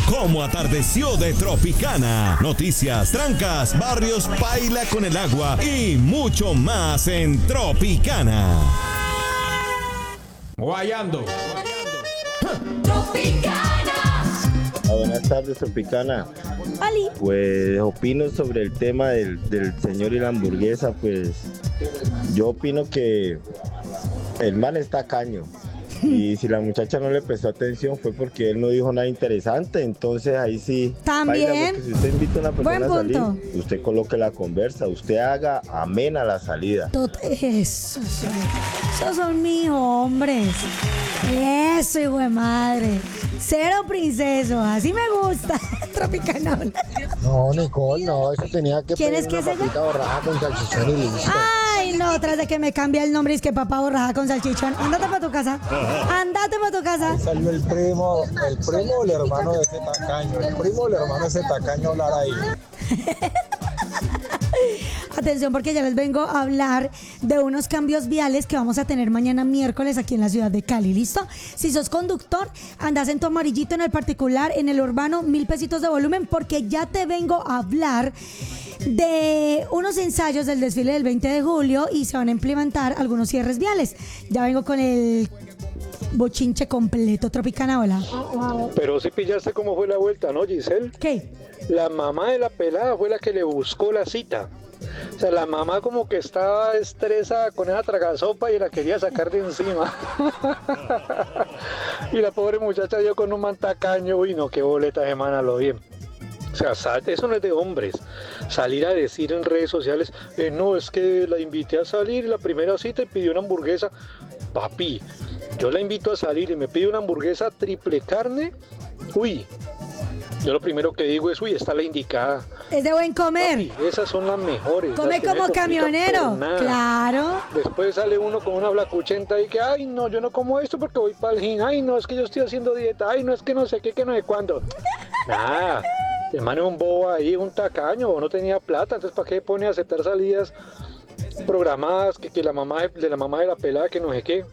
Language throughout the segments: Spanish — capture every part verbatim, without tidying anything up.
cómo atardeció de Tropicana. Noticias, trancas, barrios, paila con el agua y mucho más en Tropicana. Guayando. Tropicana. Buenas tardes, Tropicana. Ali. Pues opino sobre el tema del, del señor y la hamburguesa. Pues yo opino que el man está caño. Y si la muchacha no le prestó atención fue porque él no dijo nada interesante. Entonces ahí sí. También. Baila, porque si usted invita a una persona Buen a salir, punto. usted coloque la conversa, usted haga amena la salida. Tot- Eso, sí. Esos son mis hombres. Eso, hijo de madre. Cero princeso, así me gusta. Tropicana. No, Nicole, no, eso tenía que ¿Quién es pedir que una es ella? papita borraja con salchichón y listo. Ay, no, tras de que me cambie el nombre, es que papá borraja con salchichón. Ándate para tu casa. Ándate para tu casa. Salió el primo, el primo o el hermano de ese tacaño, el primo o el hermano de ese tacaño hablar ahí. Atención, porque ya les vengo a hablar de unos cambios viales que vamos a tener mañana miércoles aquí en la ciudad de Cali. ¿Listo? Si sos conductor, andas en tu amarillito, en el particular, en el urbano, mil pesitos de volumen, porque ya te vengo a hablar de unos ensayos del desfile del veinte de julio y se van a implementar algunos cierres viales. Ya vengo con el bochinche completo. Tropicana, hola. Pero si pillaste cómo fue la vuelta, ¿no, Giselle? ¿Qué? La mamá de la pelada fue la que le buscó la cita. O sea, la mamá como que estaba estresada con esa tragasopa y la quería sacar de encima. Y la pobre muchacha dio con un mantacaño. Uy, no, qué boleta de semana, lo bien. O sea, sal- eso no es de hombres. Salir a decir en redes sociales, eh, no, es que la invité a salir la primera cita y pidió una hamburguesa. Papi, yo la invito a salir y me pide una hamburguesa triple carne. Uy, yo lo primero que digo es, uy, está la indicada. Es de buen comer. Papi, esas son las mejores. Come las que no como se complican camionero. por nada. Claro. Después sale uno con una flacuchenta y que, ay, no, yo no como esto porque voy para el gym. Ay, no, es que yo estoy haciendo dieta. Ay, no, es que no sé qué, que no sé cuándo. Nada. El man es un bobo ahí, un tacaño, o no tenía plata. Entonces, ¿para qué pone a aceptar salidas programadas que, que la mamá de, de la mamá de la pelada, que no sé qué?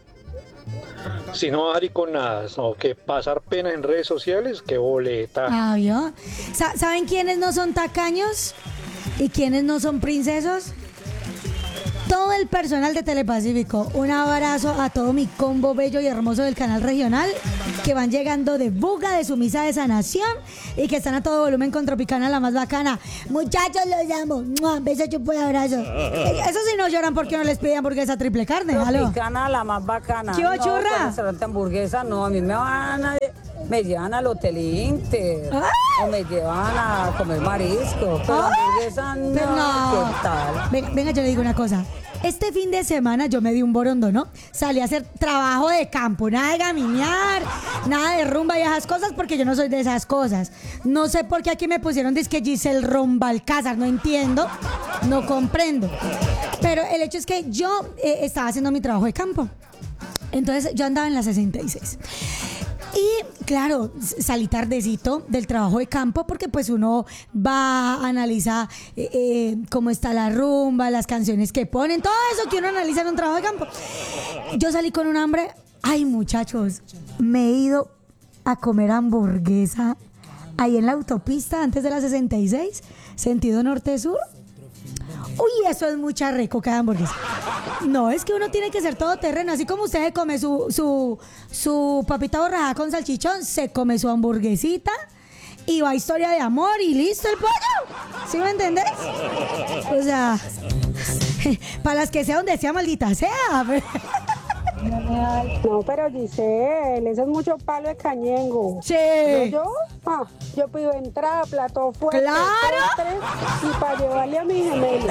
Si no va a ir con nada, no, que pasar pena en redes sociales, qué boleta. Ah, ¿vio? Sa- ¿Saben quiénes no son tacaños? ¿Y quiénes no son princesos? Todo el personal de Telepacífico. Un abrazo a todo mi combo bello y hermoso del canal regional que van llegando de Buga, de su misa de sanación y que están a todo volumen con Tropicana, la más bacana. Muchachos, los amo. ¡Mua! Beso, chupo y abrazo. Eso sí no lloran porque no les piden hamburguesa triple carne. ¿Aló? Tropicana, la más bacana. ¿Qué hubo, no, churra? para el restaurante hamburguesa, no, a mí me van a... Me llevan al Hotel Inter. ¡Ay! O me llevan a comer marisco. Pero ¡Ay! hamburguesa no. Pero no. ¿Qué tal? Venga, venga, yo le digo una cosa. Este fin de semana yo me di un borondo, ¿no? Salí a hacer trabajo de campo, nada de gaminear, nada de rumba y esas cosas, porque yo no soy de esas cosas. No sé por qué aquí me pusieron disque Giselle Rombalcázar, no entiendo, no comprendo. Pero el hecho es que yo eh, estaba haciendo mi trabajo de campo. Entonces yo andaba en la sesenta y seis. Y claro, salí tardecito del trabajo de campo porque pues uno va a analizar eh, eh, cómo está la rumba, las canciones que ponen, todo eso que uno analiza en un trabajo de campo. Yo salí con un hambre. Ay, muchachos, me he ido a comer hamburguesa ahí en la autopista antes de la sesenta y seis, sentido norte-sur. Uy, eso es mucha recoca de hamburguesa. No, es que uno tiene que ser todoterreno. Así como usted se come su, su, su papita borrada con salchichón, se come su hamburguesita y va historia de amor y listo el pollo. ¿Sí me entendés? O sea, para las que sea donde sea, maldita sea. No, pero Giselle, eso es mucho palo de cañengo. Sí. Yo, yo, ah, yo pido entrada, plato fuerte, ¡Claro! postres, y para llevarle a mi gemelo.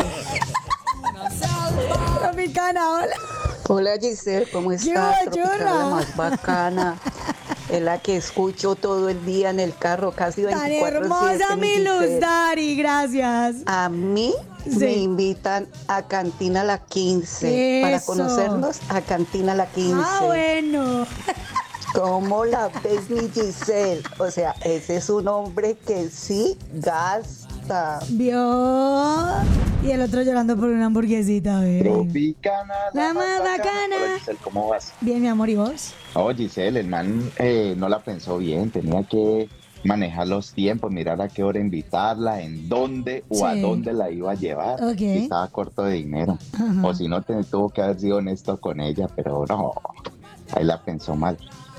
Tropicana, hola. Hola Giselle, ¿cómo ¿Qué estás? hubo, Tropicana, churra? la más bacana. Es la que escucho todo el día en el carro, casi Tan veinticuatro hermosa siete, mi Luz Giselle. Dari, gracias. A mí Sí. me invitan a Cantina La quince. Para Eso. conocernos, a Cantina La quince. Ah, bueno. ¿Cómo la ves, mi Giselle? O sea, ese es un hombre que sí gasta. ¿Vio? Y el otro llorando por una hamburguesita, bebé. Tropicana, La más bacana. Hola, Giselle, ¿cómo vas? Bien, mi amor, ¿y vos? Oh, Giselle, el man eh, no la pensó bien, tenía que manejar los tiempos, mirar a qué hora invitarla, en dónde o Sí. a dónde la iba a llevar. Ok. Si estaba corto de dinero. Ajá. O si no, te- tuvo que haber sido honesto con ella, pero no, ahí la pensó mal.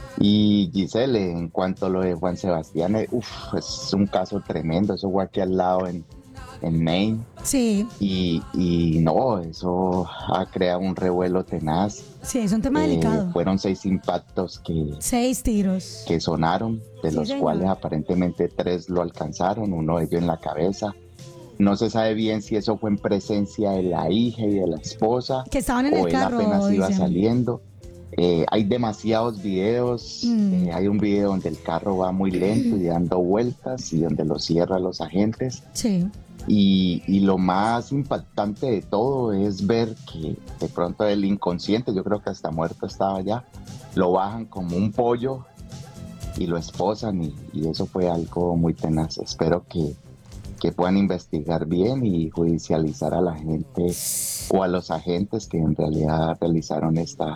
Y Giselle, en cuanto a lo de Juan Sebastián, eh, uf, es un caso tremendo. Eso fue aquí al lado en, en Maine. Sí, Y, y no, eso ha creado un revuelo tenaz. sí, es un tema Eh, delicado. fueron seis impactos que, Seis tiros. que sonaron, de Sí, los señor. cuales aparentemente tres lo alcanzaron, uno de ellos en la cabeza. No se sabe bien si eso fue en presencia de la hija y de la esposa Que estaban en o el él carro, apenas iba dicen. saliendo. Eh, hay demasiados videos, Mm. eh, hay un video donde el carro va muy lento y dando vueltas y donde lo cierran los agentes. Sí. Y, y lo más impactante de todo es ver que de pronto el inconsciente, yo creo que hasta muerto estaba ya, lo bajan como un pollo y lo esposan y, y eso fue algo muy tenaz. Espero que, que puedan investigar bien y judicializar a la gente o a los agentes que en realidad realizaron esta,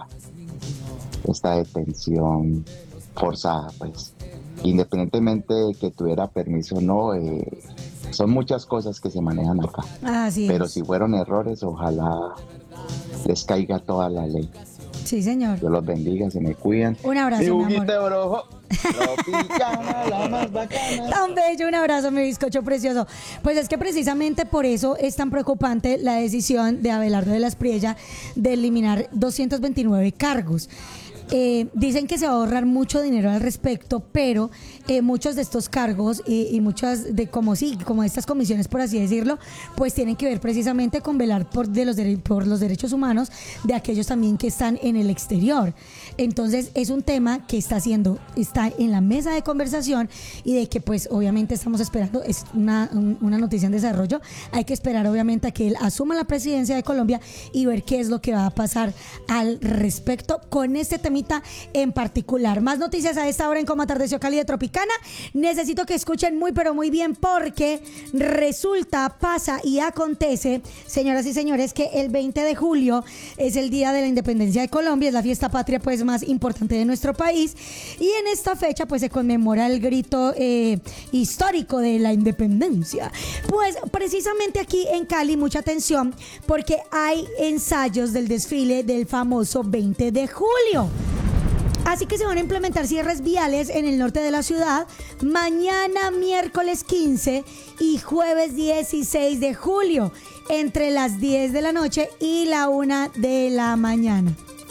esta detención forzada, pues. Independientemente de que tuviera permiso o no, eh, son muchas cosas que se manejan acá. Así Pero es. si fueron errores, ojalá les caiga toda la ley. Sí, señor. Dios los bendiga, se me cuidan. Un abrazo, Mi mi Huguito amor. de Orojo, Tropicana, la más bacana. Tan bello, un abrazo, mi bizcocho precioso. Pues es que precisamente por eso es tan preocupante la decisión de Abelardo de la Espriella de eliminar doscientos veintinueve cargos. Eh, dicen que se va a ahorrar mucho dinero al respecto, pero eh, muchos de estos cargos y, y muchas de como sí, como estas comisiones, por así decirlo, pues tienen que ver precisamente con velar por, de los, dere- por los derechos humanos de aquellos también que están en el exterior. Entonces es un tema que está haciendo, está en la mesa de conversación y de que pues obviamente estamos esperando, es una, un- una noticia en desarrollo, hay que esperar obviamente a que él asuma la presidencia de Colombia y ver qué es lo que va a pasar al respecto con este temita en particular. Más noticias a esta hora en Cómo Atardeció Cali de Tropicana. Necesito que escuchen muy pero muy bien porque resulta, pasa y acontece, señoras y señores, que el veinte de julio es el día de la independencia de Colombia, es la fiesta patria pues más importante de nuestro país y en esta fecha pues se conmemora el grito eh, histórico de la independencia. Pues precisamente aquí en Cali mucha atención porque hay ensayos del desfile del famoso veinte de julio. Así que se van a implementar cierres viales en el norte de la ciudad mañana miércoles quince y jueves dieciséis de julio entre las diez de la noche y la una de la mañana.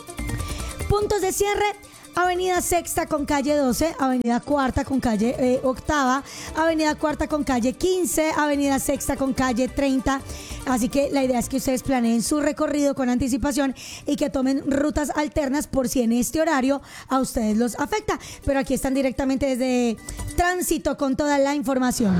Puntos de cierre: Avenida Sexta con calle doce, Avenida Cuarta con calle eh, Octava, Avenida Cuarta con calle quince, Avenida Sexta con calle treinta. Así que la idea es que ustedes planeen su recorrido con anticipación y que tomen rutas alternas por si en este horario a ustedes los afecta. Pero aquí están directamente desde Tránsito con toda la información.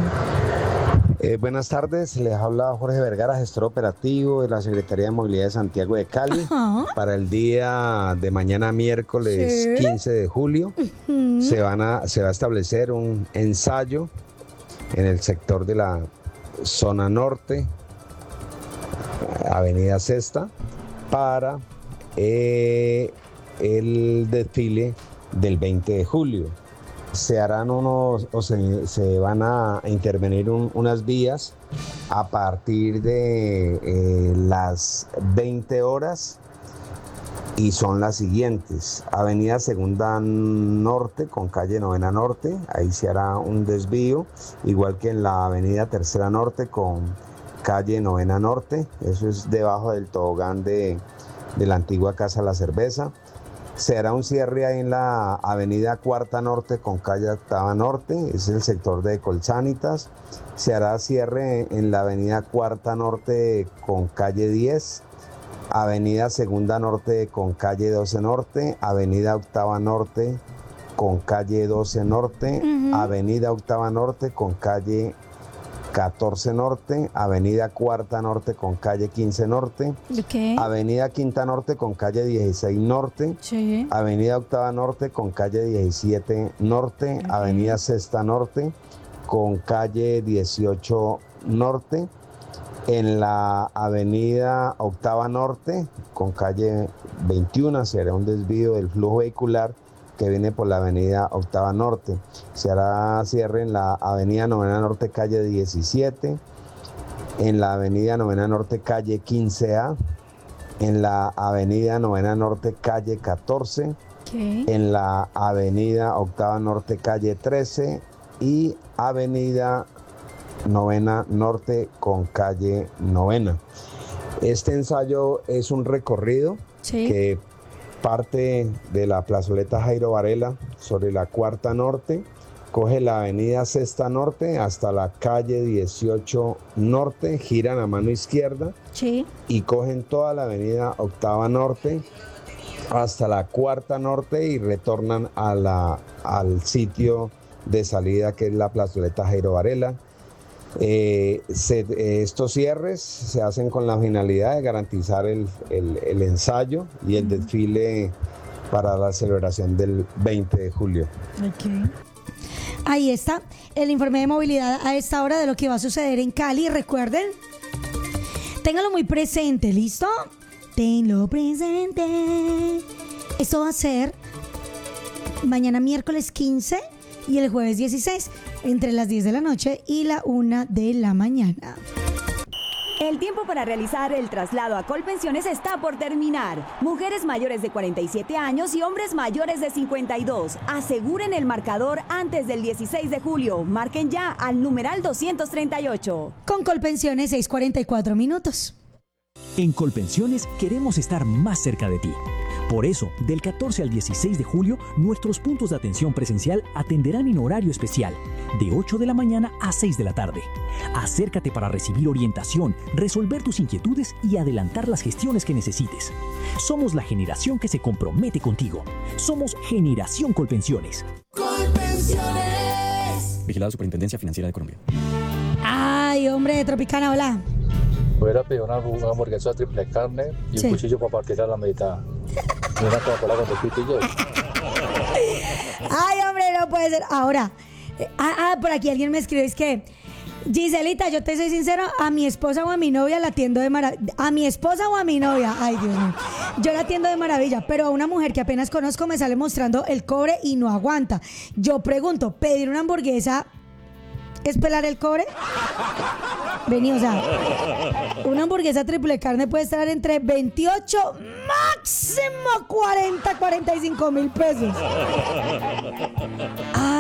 Eh, buenas tardes, les habla Jorge Vergara, gestor operativo de la Secretaría de Movilidad de Santiago de Cali. Ajá. Para el día de mañana miércoles Sí. quince de julio Ujú. se, van a, se va a establecer un ensayo en el sector de la zona norte, Avenida Sexta, para eh, el desfile del veinte de julio. Se harán unos, o se, se van a intervenir un- unas vías a partir de eh, las veinte horas y son las siguientes: Avenida Segunda Norte con calle Novena Norte, ahí se hará un desvío, igual que en la Avenida Tercera Norte con calle Novena Norte, eso es debajo del tobogán de, de la antigua Casa La Cerveza. Se hará un cierre ahí en la Avenida Cuarta Norte con calle Octava Norte, es el sector de Colsanitas. Se hará cierre en la Avenida Cuarta Norte con calle diez, Avenida Segunda Norte con calle doce Norte, Avenida Octava Norte con calle doce Norte, Ujú. Avenida Octava Norte con calle catorce Norte, Avenida Cuarta Norte con calle quince Norte, Ok. Avenida Quinta Norte con calle dieciséis Norte, Sí. Avenida Octava Norte con calle diecisiete Norte, Ok. Avenida Sexta Norte con calle dieciocho Norte, en la Avenida Octava Norte con calle veintiuno se hará un desvío del flujo vehicular que viene por la avenida Octava Norte. Se hará cierre en la avenida Novena Norte, calle diecisiete, en la avenida Novena Norte, calle quince A, en la avenida Novena Norte, calle catorce, ¿Qué? en la avenida Octava Norte, calle trece y avenida Novena Norte con calle Novena. Este ensayo es un recorrido Sí. que parte de la plazoleta Jairo Varela sobre la Cuarta Norte, coge la avenida Sexta Norte hasta la calle dieciocho Norte, giran a mano izquierda Sí. y cogen toda la avenida Octava Norte hasta la Cuarta Norte y retornan a la, al sitio de salida que es la plazoleta Jairo Varela. Eh, se, eh, estos cierres se hacen con la finalidad de garantizar el, el, el ensayo y el desfile para la celebración del veinte de julio. Ok. Ahí está el informe de movilidad a esta hora de lo que va a suceder en Cali. Recuerden, ténganlo muy presente, ¿listo? Tenlo presente. Esto va a ser mañana miércoles quince y el jueves dieciséis, entre las diez de la noche y la una de la mañana. El tiempo para realizar el traslado a Colpensiones está por terminar. Mujeres mayores de cuarenta y siete años y hombres mayores de cincuenta y dos. Aseguren el marcador antes del dieciséis de julio. Marquen ya al numeral doscientos treinta y ocho. Con Colpensiones, seis cuarenta y cuatro minutos. En Colpensiones queremos estar más cerca de ti. Por eso, del catorce al dieciséis de julio, nuestros puntos de atención presencial atenderán en horario especial, de ocho de la mañana a seis de la tarde. Acércate para recibir orientación, resolver tus inquietudes y adelantar las gestiones que necesites. Somos la generación que se compromete contigo. Somos Generación Colpensiones. Colpensiones. Vigilada Superintendencia Financiera de Colombia. Ay, hombre de Tropicana, hola. Hubiera pedido una, una hamburguesa triple carne y Sí. un cuchillo para partir a la mitad. Y una Coca-Cola con dos pitillos. Ay, hombre, no puede ser. Ahora, eh, ah, ah, por aquí alguien me escribió, es que, Giselita, yo te soy sincero, a mi esposa o a mi novia la atiendo de maravilla. A mi esposa o a mi novia, ay, Dios mío, yo la atiendo de maravilla, pero a una mujer que apenas conozco me sale mostrando el cobre y no aguanta. Yo pregunto, ¿pedir una hamburguesa es pelar el cobre? Vení, o sea, una hamburguesa triple carne puede estar entre veintiocho, máximo cuarenta, cuarenta y cinco mil pesos.